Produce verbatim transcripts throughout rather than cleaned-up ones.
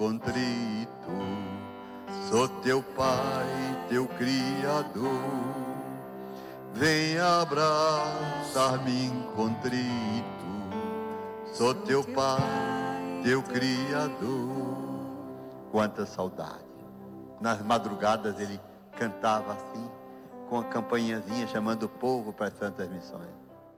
Contrito, sou teu Pai, teu Criador. Vem abraçar-me contrito, sou teu Pai, teu Criador. Quanta saudade. Nas madrugadas ele cantava assim, com a campainhazinha chamando o povo para as santas missões.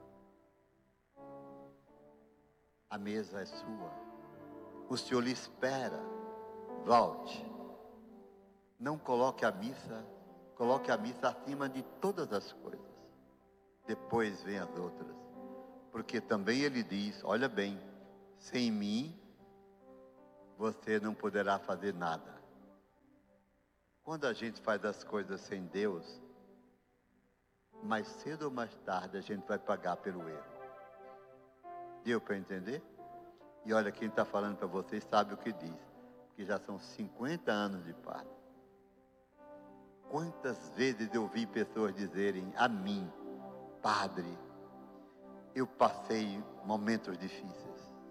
A mesa é sua, o Senhor lhe espera, volte. Não coloque a missa, coloque a missa acima de todas as coisas. Depois vem as outras. Porque também ele diz, olha bem, sem mim você não poderá fazer nada. Quando a gente faz as coisas sem Deus, mais cedo ou mais tarde a gente vai pagar pelo erro. Deu para entender? E olha, quem está falando para vocês sabe o que diz. Porque já são cinquenta anos de padre. Quantas vezes eu vi pessoas dizerem a mim, padre, eu passei momentos difíceis.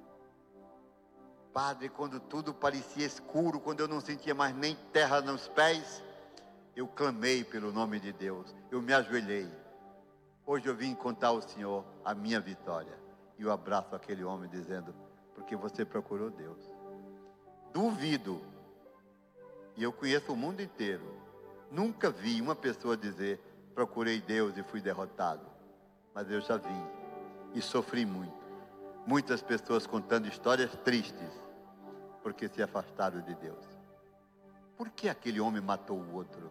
Padre, quando tudo parecia escuro, quando eu não sentia mais nem terra nos pés, eu clamei pelo nome de Deus, eu me ajoelhei. Hoje eu vim contar ao Senhor a minha vitória. E eu abraço aquele homem dizendo, porque você procurou Deus. Duvido, e eu conheço o mundo inteiro, nunca vi uma pessoa dizer, procurei Deus e fui derrotado. Mas eu já vi, e sofri muito. Muitas pessoas contando histórias tristes, porque se afastaram de Deus. Por que aquele homem matou o outro?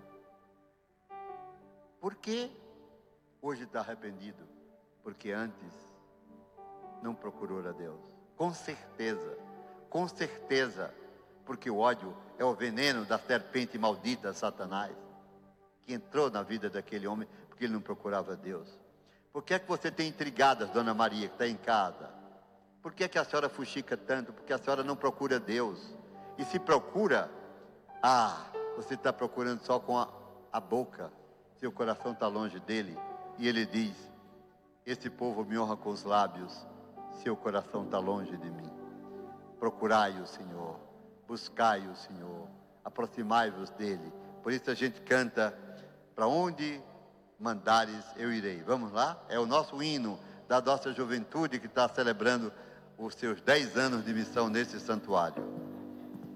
Por que hoje está arrependido? Porque antes não procurou a Deus. Com certeza, com certeza, porque o ódio é o veneno da serpente maldita, Satanás, que entrou na vida daquele homem porque ele não procurava Deus. Por que é que você tem intrigadas, Dona Maria, que está em casa? Por que é que a senhora fuxica tanto? Porque a senhora não procura Deus. E se procura, ah, você está procurando só com a, a boca, seu coração está longe dele. E ele diz, esse povo me honra com os lábios, seu coração está longe de mim. Procurai o Senhor, buscai o Senhor, aproximai-vos dele. Por isso a gente canta, para onde mandares eu irei. Vamos lá? É o nosso hino da nossa juventude que está celebrando os seus dez anos de missão nesse santuário.